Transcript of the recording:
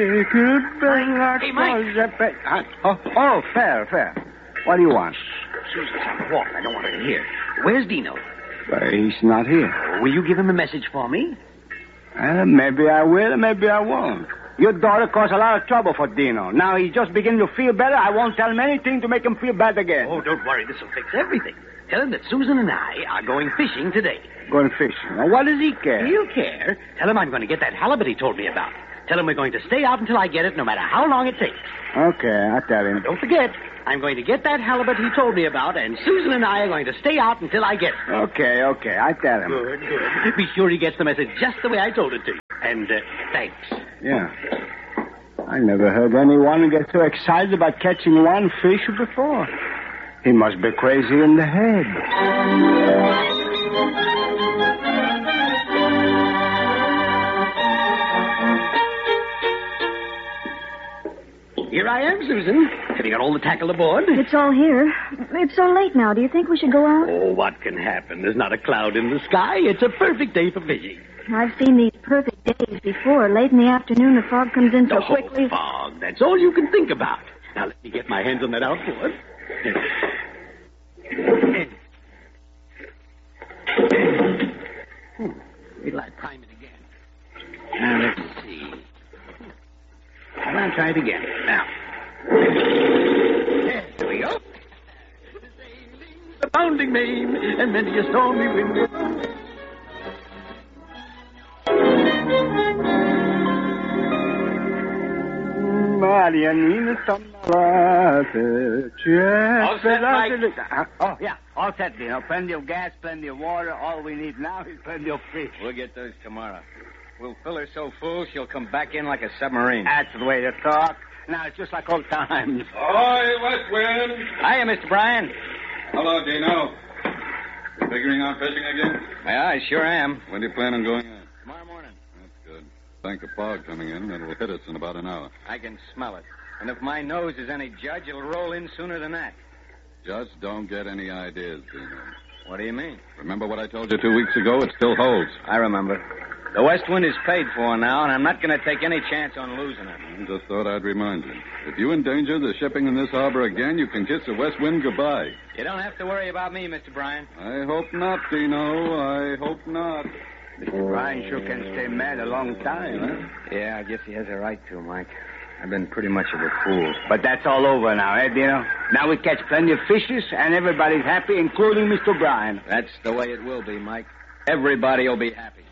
Hey, Mike. Oh, fair. What do you want? Susan's on the wall. I don't want her to hear. Where's Dino? He's not here. Will you give him a message for me? Maybe I will, maybe I won't. Your daughter caused a lot of trouble for Dino. Now he's just beginning to feel better. I won't tell him anything to make him feel bad again. Oh, don't worry. This will fix everything. Tell him that Susan and I are going fishing today. Going fishing? Now, what does he care? He'll care. Tell him I'm going to get that halibut he told me about. Tell him we're going to stay out until I get it, no matter how long it takes. Okay, I'll tell him. Don't forget, I'm going to get that halibut he told me about, and Susan and I are going to stay out until I get it. Okay, I'll tell him. Good. Be sure he gets the message just the way I told it to you. And thanks. Yeah. I never heard anyone get so excited about catching one fish before. He must be crazy in the head. Here I am, Susan. Have you got all the tackle aboard? It's all here. It's so late now. Do you think we should go out? Oh, what can happen? There's not a cloud in the sky. It's a perfect day for fishing. I've seen these perfect days before. Late in the afternoon, the fog comes in so quickly. Fog. That's all you can think about. Now, let me get my hands on that outboard. Wait till I prime it again. Now, let's see. I'll try it again. Now. There we go. The pounding main, and many a stormy wind. Marianina All set, Mike? Oh, yeah. All set, Dino. Plenty of gas, plenty of water. All we need now is plenty of fish. We'll get those tomorrow. We'll fill her so full she'll come back in like a submarine. That's the way to talk. Now, it's just like old times. Ahoy, West Wind. Hiya, Mr. Bryan. Hello, Dino. You figuring on fishing again? Yeah, I sure am. When do you plan on going in? Tomorrow morning. That's good. Thank the fog coming in. It'll hit us in about an hour. I can smell it. And if my nose is any judge, it'll roll in sooner than that. Just don't get any ideas, Dino. What do you mean? Remember what I told you 2 weeks ago? It still holds. I remember. The West Wind is paid for now, and I'm not going to take any chance on losing it. I just thought I'd remind you. If you endanger the shipping in this harbor again, you can kiss the West Wind goodbye. You don't have to worry about me, Mr. Bryan. I hope not, Dino. I hope not. Mr. Bryan sure can stay mad a long time, huh? Yeah, I guess he has a right to, Mike. I've been pretty much of a fool. But that's all over now, eh, Dino? Now we catch plenty of fishes, and everybody's happy, including Mr. Bryan. That's the way it will be, Mike. Everybody will be happy.